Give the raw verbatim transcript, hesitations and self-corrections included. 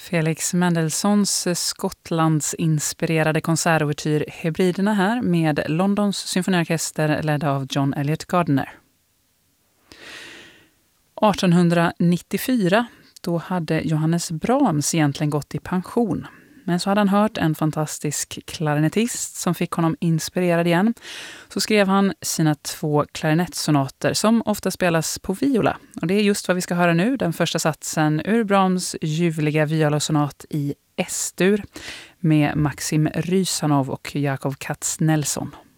Felix Mendelssohns Skottlandsinspirerade konsertouvertyr Hebriderna här med Londons symfoniorkester ledd av John Eliot Gardiner. artonhundranittiofyra, då hade Johannes Brahms egentligen gått i pension. Men så hade han hört en fantastisk klarinettist som fick honom inspirerad igen. Så skrev han sina två klarinettsonater som ofta spelas på viola. Och det är just vad vi ska höra nu, den första satsen ur Brahms ljuvliga violosonat i S-dur med Maxim Rysanov och Jakov Katznelson.